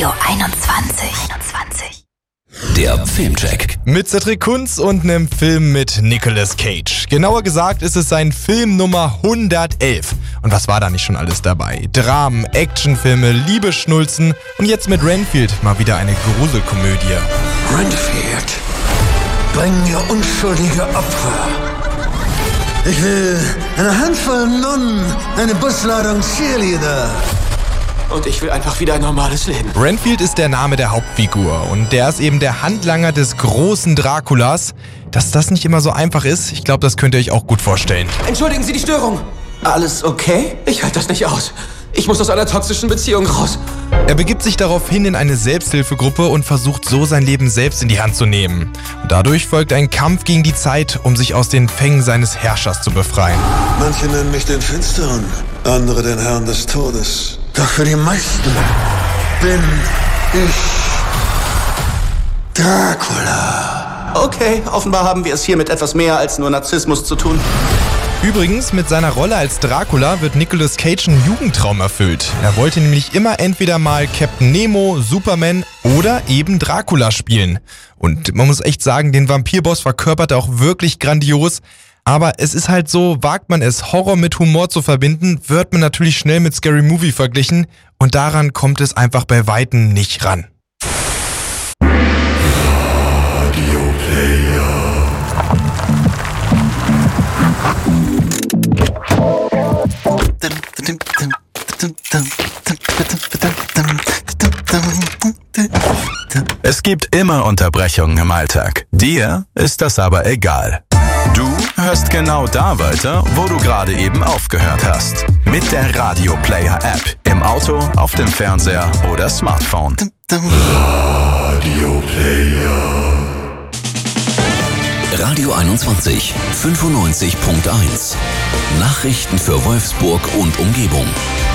Radio 21. Der Filmcheck. Mit Cedric Kunz und einem Film mit Nicolas Cage. Genauer gesagt ist es sein Film Nummer 111. Und was war da nicht schon alles dabei? Dramen, Actionfilme, Liebesschnulzen und jetzt mit Renfield mal wieder eine Gruselkomödie. Renfield, bring mir unschuldige Opfer. Ich will eine Handvoll Nonnen, eine Busladung Cheerleader. Und ich will einfach wieder ein normales Leben. Renfield ist der Name der Hauptfigur und der ist eben der Handlanger des großen Draculas. Dass das nicht immer so einfach ist, ich glaube, das könnt ihr euch auch gut vorstellen. Entschuldigen Sie die Störung. Alles okay? Ich halte das nicht aus. Ich muss aus einer toxischen Beziehung raus. Er begibt sich daraufhin in eine Selbsthilfegruppe und versucht so sein Leben selbst in die Hand zu nehmen. Und dadurch folgt ein Kampf gegen die Zeit, um sich aus den Fängen seines Herrschers zu befreien. Manche nennen mich den Finsteren, andere den Herrn des Todes. Doch für die meisten bin ich Dracula. Okay, offenbar haben wir es hier mit etwas mehr als nur Narzissmus zu tun. Übrigens, mit seiner Rolle als Dracula wird Nicolas Cage ein Jugendtraum erfüllt. Er wollte nämlich immer entweder mal Captain Nemo, Superman oder eben Dracula spielen. Und man muss echt sagen, den Vampirboss verkörpert er auch wirklich grandios. Aber es ist halt so, wagt man es, Horror mit Humor zu verbinden, wird man natürlich schnell mit Scary Movie verglichen. Und daran kommt es einfach bei Weitem nicht ran. Es gibt immer Unterbrechungen im Alltag. Dir ist das aber egal. Du hörst genau da weiter, wo du gerade eben aufgehört hast. Mit der Radio Player App. Im Auto, auf dem Fernseher oder Smartphone. Radio Player. Radio 21 95.1. Nachrichten für Wolfsburg und Umgebung.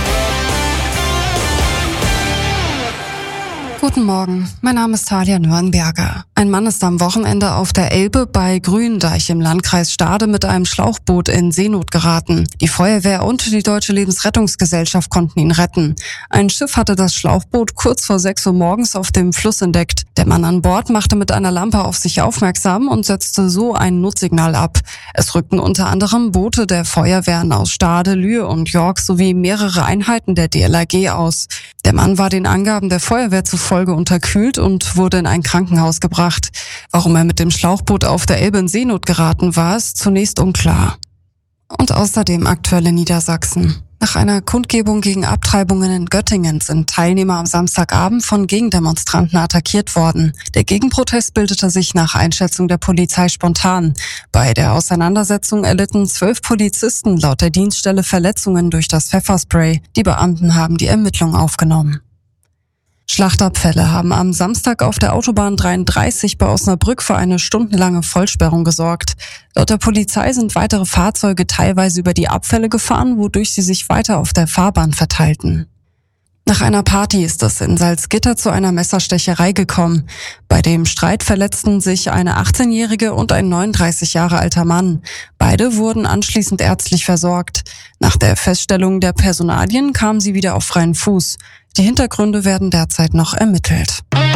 Guten Morgen, mein Name ist Talia Nürnberger. Ein Mann ist am Wochenende auf der Elbe bei Gründeich im Landkreis Stade mit einem Schlauchboot in Seenot geraten. Die Feuerwehr und die Deutsche Lebensrettungsgesellschaft konnten ihn retten. Ein Schiff hatte das Schlauchboot kurz vor 6 Uhr morgens auf dem Fluss entdeckt. Der Mann an Bord machte mit einer Lampe auf sich aufmerksam und setzte so ein Notsignal ab. Es rückten unter anderem Boote der Feuerwehren aus Stade, Lühe und York sowie mehrere Einheiten der DLRG aus. Der Mann war den Angaben der Feuerwehr zufolge unterkühlt und wurde in ein Krankenhaus gebracht. Warum er mit dem Schlauchboot auf der Elbe in Seenot geraten war, ist zunächst unklar. Und außerdem aktuell in Niedersachsen. Nach einer Kundgebung gegen Abtreibungen in Göttingen sind Teilnehmer am Samstagabend von Gegendemonstranten attackiert worden. Der Gegenprotest bildete sich nach Einschätzung der Polizei spontan. Bei der Auseinandersetzung erlitten 12 Polizisten laut der Dienststelle Verletzungen durch das Pfefferspray. Die Beamten haben die Ermittlung aufgenommen. Schlachtabfälle haben am Samstag auf der Autobahn 33 bei Osnabrück für eine stundenlange Vollsperrung gesorgt. Laut der Polizei sind weitere Fahrzeuge teilweise über die Abfälle gefahren, wodurch sie sich weiter auf der Fahrbahn verteilten. Nach einer Party ist es in Salzgitter zu einer Messerstecherei gekommen. Bei dem Streit verletzten sich eine 18-jährige und ein 39 Jahre alter Mann. Beide wurden anschließend ärztlich versorgt. Nach der Feststellung der Personalien kamen sie wieder auf freien Fuß. Die Hintergründe werden derzeit noch ermittelt.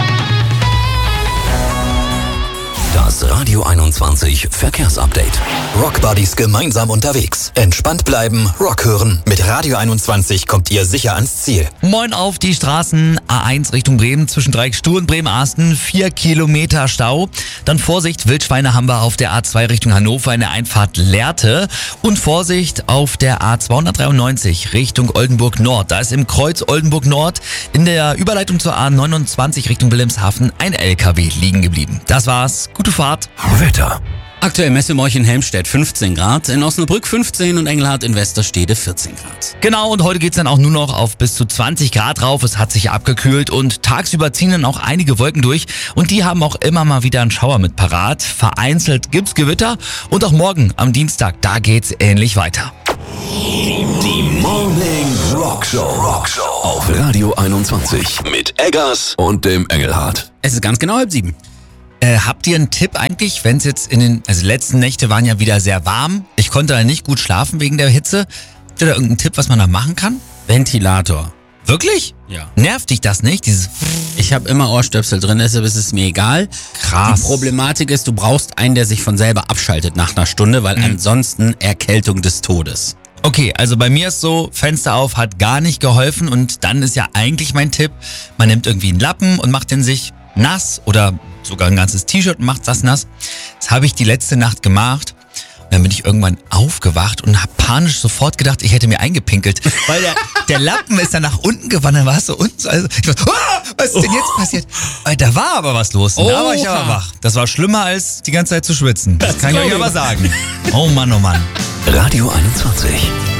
Das Radio 21 Verkehrsupdate. Rockbuddies gemeinsam unterwegs. Entspannt bleiben, Rock hören. Mit Radio 21 kommt ihr sicher ans Ziel. Moin auf die Straßen. A1 Richtung Bremen zwischen Dreiecksstuhl und Bremen-Asten. 4 Kilometer Stau. Dann Vorsicht, Wildschweine haben wir auf der A2 Richtung Hannover in der Einfahrt Lehrte. Und Vorsicht auf der A293 Richtung Oldenburg Nord. Da ist im Kreuz Oldenburg Nord in der Überleitung zur A29 Richtung Wilhelmshaven ein LKW liegen geblieben. Das war's. Gute Fahrt. Wetter. Aktuell Messemorch in Helmstedt 15 Grad, in Osnabrück 15 und Engelhardt in Westerstede 14 Grad. Genau, und heute geht's dann auch nur noch auf bis zu 20 Grad rauf. Es hat sich abgekühlt und tagsüber ziehen dann auch einige Wolken durch. Und die haben auch immer mal wieder einen Schauer mit parat. Vereinzelt gibt's Gewitter. Und auch morgen am Dienstag, da geht's ähnlich weiter. Die Morning Rockshow. Auf Radio 21 mit Eggers und dem Engelhardt. Es ist ganz genau 6:30. Habt ihr einen Tipp eigentlich, wenn es jetzt also letzten Nächte waren ja wieder sehr warm. Ich konnte da nicht gut schlafen wegen der Hitze. Habt ihr da irgendeinen Tipp, was man da machen kann? Ventilator. Wirklich? Ja. Nervt dich das nicht? Ich habe immer Ohrstöpsel drin, deshalb ist es mir egal. Krass. Die Problematik ist, du brauchst einen, der sich von selber abschaltet nach einer Stunde, weil ansonsten Erkältung des Todes. Okay, also bei mir ist so, Fenster auf hat gar nicht geholfen und dann ist ja eigentlich mein Tipp, man nimmt irgendwie einen Lappen und macht den sich nass oder sogar ein ganzes T-Shirt und macht das nass. Das habe ich die letzte Nacht gemacht. Und dann bin ich irgendwann aufgewacht und habe panisch sofort gedacht, ich hätte mir eingepinkelt. Weil der Lappen ist dann nach unten gewandert, war es so unten. Also ich dachte, was ist denn jetzt passiert? Da war aber was los. Da war ich aber wach. Das war schlimmer als die ganze Zeit zu schwitzen. Das kann ich euch aber sagen. Oh Mann, oh Mann. Radio 21.